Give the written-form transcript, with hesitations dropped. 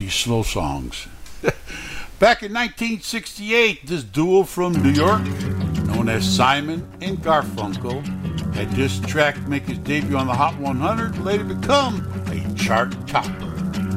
these slow songs. Back in 1968, this duo from New York, known as Simon and Garfunkel, had this track make his debut on the Hot 100, later become a chart topper.